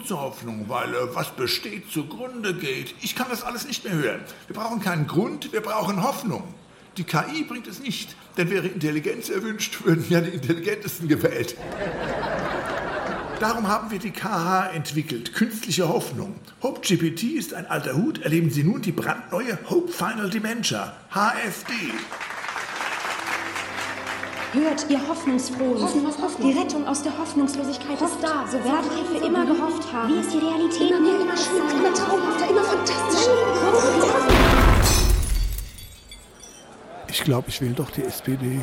Grund zur Hoffnung, weil was besteht, zugrunde geht. Ich kann das alles nicht mehr hören. Wir brauchen keinen Grund, wir brauchen Hoffnung. Die KI bringt es nicht, denn wäre Intelligenz erwünscht, würden ja die Intelligentesten gewählt. Darum haben wir die KH entwickelt, künstliche Hoffnung. HopeGPT ist ein alter Hut, erleben Sie nun die brandneue Hope Final Dementia, HFD. Hört, ihr Hoffnungsfrohen. Die Rettung aus der Hoffnungslosigkeit ist da, so werden wir für immer gehofft haben. Wie ist die Realität? Immer schöner, immer traumhafter, immer fantastischer. Ich glaube, ich wähle doch die SPD.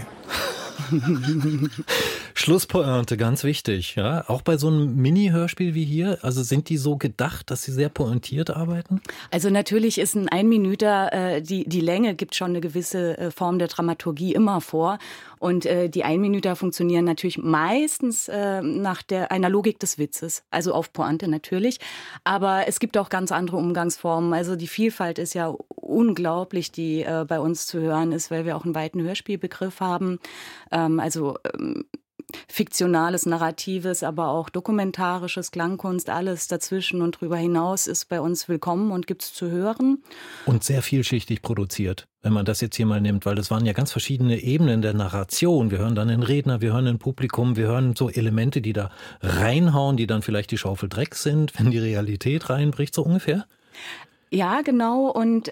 Schlusspointe, ganz wichtig, ja. Auch bei so einem Mini-Hörspiel wie hier, also sind die so gedacht, dass sie sehr pointiert arbeiten? Also natürlich ist ein Einminüter, die Länge gibt schon eine gewisse Form der Dramaturgie immer vor. Und die Einminüter funktionieren natürlich meistens nach einer Logik des Witzes, also auf Pointe natürlich. Aber es gibt auch ganz andere Umgangsformen. Also die Vielfalt ist ja unglaublich, die bei uns zu hören ist, weil wir auch einen weiten Hörspielbegriff haben. Fiktionales, Narratives, aber auch dokumentarisches, Klangkunst, alles dazwischen und drüber hinaus ist bei uns willkommen und gibt's zu hören. Und sehr vielschichtig produziert, wenn man das jetzt hier mal nimmt, weil das waren ja ganz verschiedene Ebenen der Narration. Wir hören dann den Redner, wir hören ein Publikum, wir hören so Elemente, die da reinhauen, die dann vielleicht die Schaufel Dreck sind, wenn die Realität reinbricht, so ungefähr? Ja, genau. Und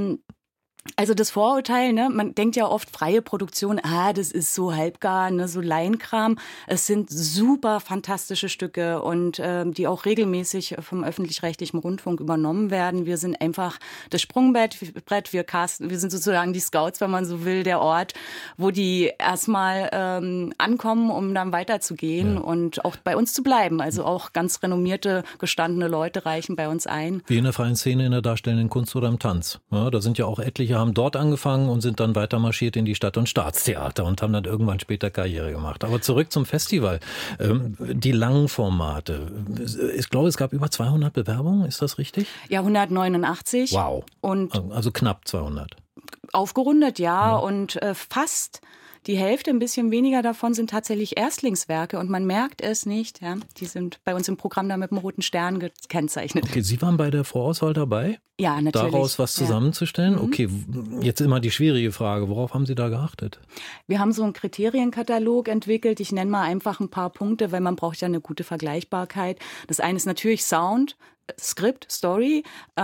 also das Vorurteil, ne, man denkt ja oft freie Produktion, das ist so halbgar, ne, so Laienkram. Es sind super fantastische Stücke und die auch regelmäßig vom öffentlich-rechtlichen Rundfunk übernommen werden. Wir sind einfach das Sprungbrett, wir sind sozusagen die Scouts, wenn man so will, der Ort, wo die erstmal ankommen, um dann weiterzugehen und auch bei uns zu bleiben. Also auch ganz renommierte, gestandene Leute reichen bei uns ein. Wie in der freien Szene, in der darstellenden Kunst oder im Tanz. Ja, da sind ja auch etliche, haben dort angefangen und sind dann weiter marschiert in die Stadt- und Staatstheater und haben dann irgendwann später Karriere gemacht. Aber zurück zum Festival. Die langen Formate. Ich glaube, es gab über 200 Bewerbungen, ist das richtig? Ja, 189. Wow. Und also knapp 200. Aufgerundet, ja. Und fast die Hälfte, ein bisschen weniger davon sind tatsächlich Erstlingswerke und man merkt es nicht. Ja? Die sind bei uns im Programm da mit dem roten Stern gekennzeichnet. Okay, Sie waren bei der Vorauswahl dabei? Ja, natürlich. Daraus was zusammenzustellen? Ja. Okay, jetzt immer die schwierige Frage. Worauf haben Sie da geachtet? Wir haben so einen Kriterienkatalog entwickelt. Ich nenne mal einfach ein paar Punkte, weil man braucht ja eine gute Vergleichbarkeit. Das eine ist natürlich Sound. Skript, Story,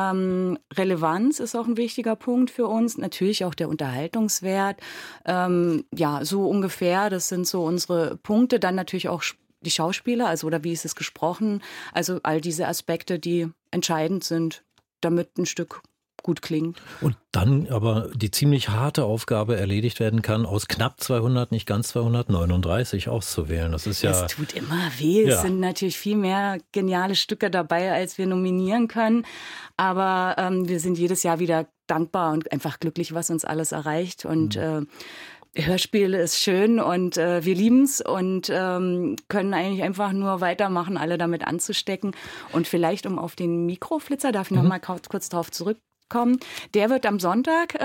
Relevanz ist auch ein wichtiger Punkt für uns. Natürlich auch der Unterhaltungswert. Ja, so ungefähr, das sind so unsere Punkte. Dann natürlich auch die Schauspieler, also oder wie ist es gesprochen. Also all diese Aspekte, die entscheidend sind, damit ein Stück gut klingt. Und dann aber die ziemlich harte Aufgabe erledigt werden kann, aus knapp 200, nicht ganz 239 auszuwählen. Das ist ja... Es tut immer weh. Es sind natürlich viel mehr geniale Stücke dabei, als wir nominieren können. Aber wir sind jedes Jahr wieder dankbar und einfach glücklich, was uns alles erreicht. Und Hörspiel ist schön und wir lieben's und können eigentlich einfach nur weitermachen, alle damit anzustecken. Und vielleicht, um auf den Mikroflitzer, darf ich noch mal kurz darauf zurückkommen. Der wird am Sonntag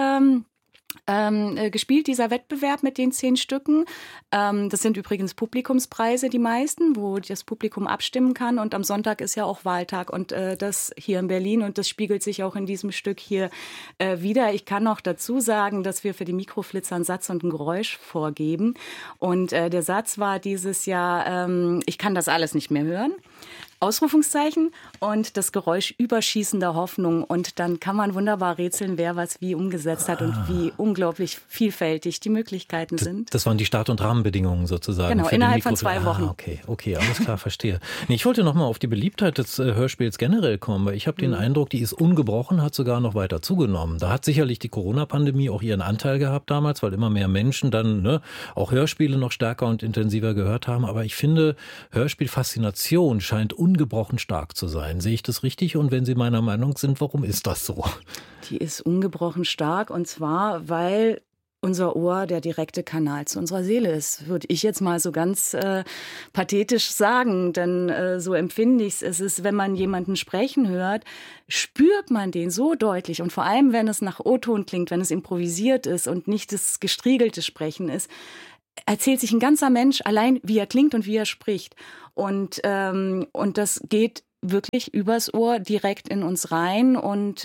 gespielt, dieser Wettbewerb mit den 10 Stücken. Das sind übrigens Publikumspreise, die meisten, wo das Publikum abstimmen kann. Und am Sonntag ist ja auch Wahltag und das hier in Berlin. Und das spiegelt sich auch in diesem Stück hier wieder. Ich kann noch dazu sagen, dass wir für die Mikroflitzer einen Satz und ein Geräusch vorgeben. Und der Satz war dieses Jahr, ich kann das alles nicht mehr hören. Ausrufungszeichen und das Geräusch überschießender Hoffnung. Und dann kann man wunderbar rätseln, wer was wie umgesetzt hat und wie unglaublich vielfältig die Möglichkeiten sind. Das waren die Start- und Rahmenbedingungen sozusagen. Genau, innerhalb von 2 Wochen. Okay, alles klar, verstehe. Nee, ich wollte nochmal auf die Beliebtheit des Hörspiels generell kommen, weil ich habe den Eindruck, die ist ungebrochen, hat sogar noch weiter zugenommen. Da hat sicherlich die Corona-Pandemie auch ihren Anteil gehabt damals, weil immer mehr Menschen dann auch Hörspiele noch stärker und intensiver gehört haben. Aber ich finde, Hörspielfaszination scheint ungebrochen stark zu sein. Sehe ich das richtig? Und wenn Sie meiner Meinung sind, warum ist das so? Die ist ungebrochen stark und zwar, weil unser Ohr der direkte Kanal zu unserer Seele ist, würde ich jetzt mal so ganz pathetisch sagen, denn so empfinde ich es. Es ist, wenn man jemanden sprechen hört, spürt man den so deutlich und vor allem, wenn es nach O-Ton klingt, wenn es improvisiert ist und nicht das gestriegelte Sprechen ist, erzählt sich ein ganzer Mensch allein, wie er klingt und wie er spricht. Und das geht wirklich übers Ohr direkt in uns rein und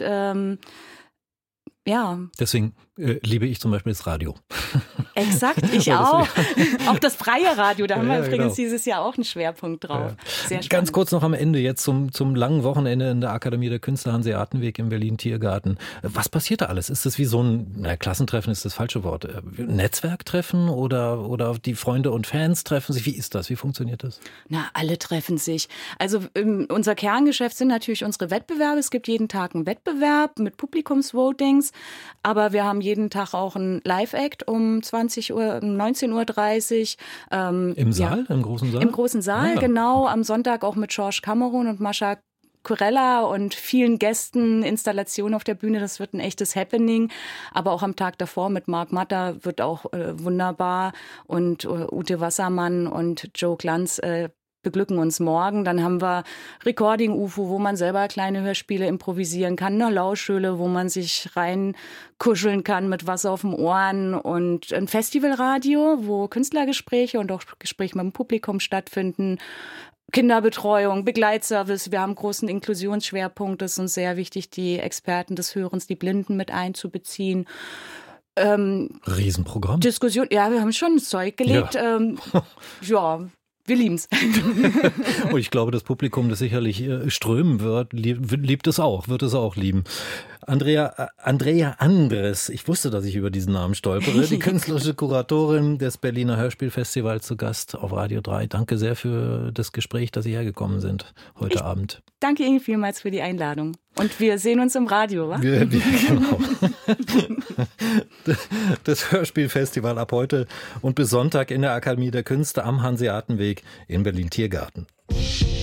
ja. Deswegen liebe ich zum Beispiel das Radio. Exakt, ich auch. Auch das freie Radio, da haben wir übrigens dieses Jahr auch einen Schwerpunkt drauf. Ja. Sehr spannend. Ganz kurz noch am Ende, jetzt zum langen Wochenende in der Akademie der Künste Hanseatenweg im Berlin-Tiergarten. Was passiert da alles? Ist das wie so ein, Klassentreffen ist das falsche Wort, Netzwerktreffen oder die Freunde und Fans treffen sich? Wie ist das? Wie funktioniert das? Na, alle treffen sich. Also unser Kerngeschäft sind natürlich unsere Wettbewerbe. Es gibt jeden Tag einen Wettbewerb mit Publikumsvotings, aber wir haben jeden Tag auch einen Live-Act um 19:30 Uhr. Im Saal? Im großen Saal? Im großen Saal, genau. Am Sonntag auch mit George Cameron und Mascha Kurella und vielen Gästen, Installationen auf der Bühne. Das wird ein echtes Happening. Aber auch am Tag davor mit Marc Matter wird auch wunderbar. Und Ute Wassermann und Joe Glanz beglücken uns morgen. Dann haben wir Recording-UFO, wo man selber kleine Hörspiele improvisieren kann. Eine Lauschhöhle, wo man sich reinkuscheln kann mit Wasser auf den Ohren. Und ein Festivalradio, wo Künstlergespräche und auch Gespräche mit dem Publikum stattfinden. Kinderbetreuung, Begleitservice. Wir haben einen großen Inklusionsschwerpunkt. Es ist uns sehr wichtig, die Experten des Hörens, die Blinden mit einzubeziehen. Riesenprogramm. Diskussion, ja, wir haben schon Zeug gelegt. Ja. Wir lieben es. Und ich glaube, das Publikum, das sicherlich strömen wird, liebt es auch, wird es auch lieben. Andrea Andres, ich wusste, dass ich über diesen Namen stolpere, die künstlerische Kuratorin des Berliner Hörspielfestivals, zu Gast auf Radio 3. Danke sehr für das Gespräch, dass Sie hergekommen sind heute Abend. Danke Ihnen vielmals für die Einladung. Und wir sehen uns im Radio, wa? Genau. Das Hörspielfestival ab heute und bis Sonntag in der Akademie der Künste am Hanseatenweg in Berlin-Tiergarten.